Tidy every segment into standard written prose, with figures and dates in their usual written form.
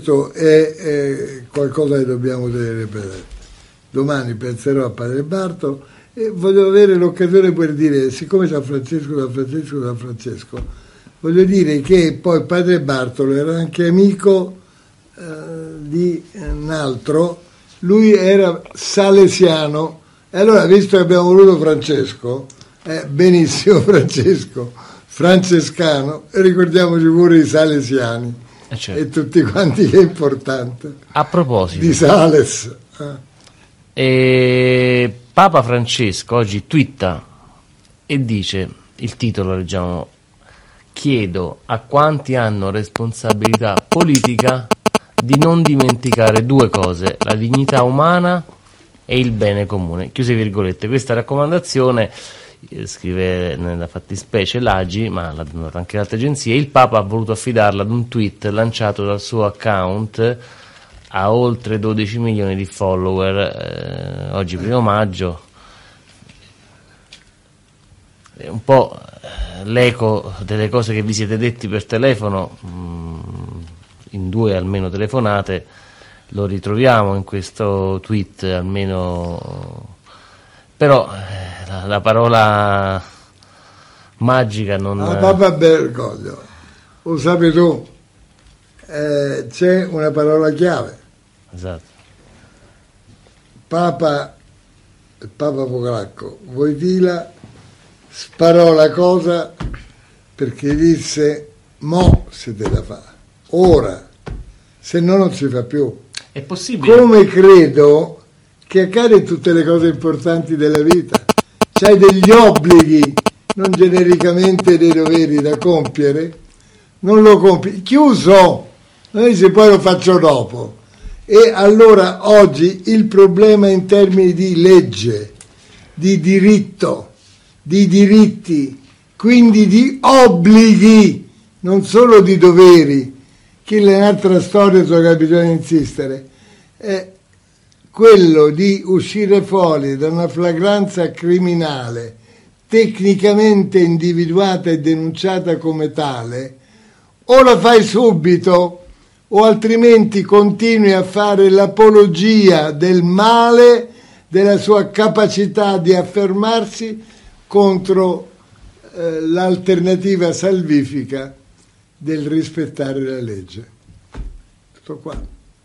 questo è qualcosa che dobbiamo tenere presente. Domani penserò a Padre Bartolo e voglio avere l'occasione per dire, siccome San Francesco, voglio dire che poi Padre Bartolo era anche amico di un altro, lui era salesiano, e allora visto che abbiamo voluto Francesco, benissimo Francesco, francescano, e ricordiamoci pure i salesiani, certo. E tutti quanti, che è importante. A proposito di Sales. Papa Francesco oggi twitta e dice, il titolo leggiamo: chiedo a quanti hanno responsabilità politica di non dimenticare due cose, la dignità umana e il bene comune, chiuse virgolette. Questa raccomandazione, scrive nella fattispecie l'AGI, ma l'ha data anche altre agenzie, il Papa ha voluto affidarla ad un tweet lanciato dal suo account a oltre 12 milioni di follower, oggi 1 maggio. È un po' l'eco delle cose che vi siete detti per telefono, in 2 almeno telefonate, lo ritroviamo in questo tweet almeno, però la parola magica non... Papa Bergoglio, lo sappi tu, c'è una parola chiave. Esatto. Papa Polacco Wojtyła sparò la cosa perché disse: mo si deve fare, ora, se no non si fa più. È possibile. Come credo che accade in tutte le cose importanti della vita. C'hai degli obblighi, non genericamente dei doveri da compiere, non lo compi, chiuso, non dice poi lo faccio dopo. E allora oggi il problema in termini di legge, di diritto, di diritti, quindi di obblighi, non solo di doveri, che è un'altra storia sulla quale bisogna insistere, è quello di uscire fuori da una flagranza criminale tecnicamente individuata e denunciata come tale, o la fai subito o altrimenti continui a fare l'apologia del male, della sua capacità di affermarsi contro l'alternativa salvifica del rispettare la legge. Tutto qua.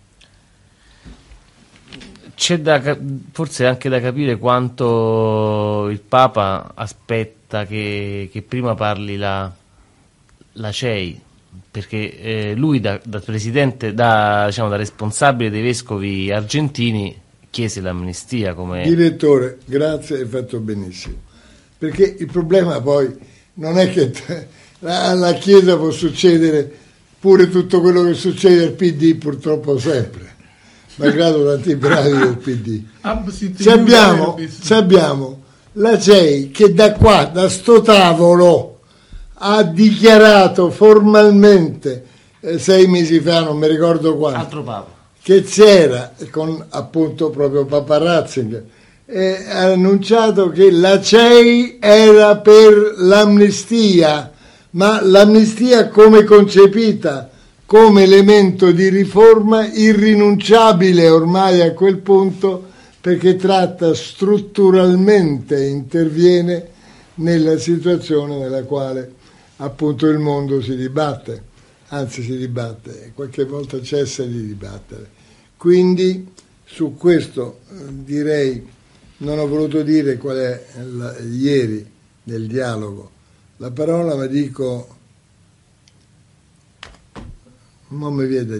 C'è forse anche da capire quanto il Papa aspetta che prima parli la CEI, perché lui da presidente, da responsabile dei vescovi argentini, chiese l'amnistia come... Direttore, grazie, hai fatto benissimo. Perché il problema poi non è che alla Chiesa può succedere pure tutto quello che succede al PD, purtroppo sempre, malgrado tanti bravi del PD. Abbiamo la CEI che da qua, da sto tavolo, ha dichiarato formalmente 6 mesi fa, non mi ricordo quando, altro Papa, che c'era, con appunto proprio Papa Ratzinger, ha annunciato che la CEI era per l'amnistia, ma l'amnistia come concepita? Come elemento di riforma irrinunciabile ormai a quel punto, perché tratta strutturalmente, interviene nella situazione nella quale appunto il mondo si dibatte, qualche volta cessa di dibattere. Quindi su questo direi, non ho voluto dire qual è ieri nel dialogo la parola, ma dico, mo mi viene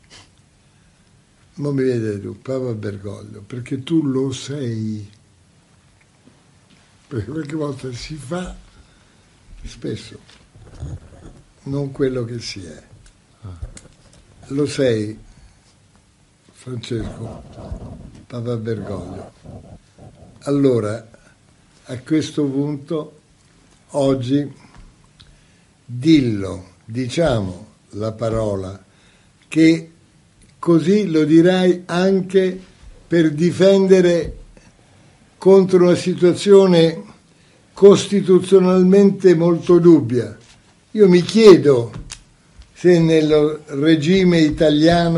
tu, Papa Bergoglio, perché tu lo sei, perché qualche volta si fa, spesso, non quello che si è. Lo sei, Francesco, Papa Bergoglio. Allora, a questo punto, oggi, diciamo la parola, che così lo dirai anche per difendere contro una situazione costituzionalmente molto dubbia. Io mi chiedo se nel regime italiano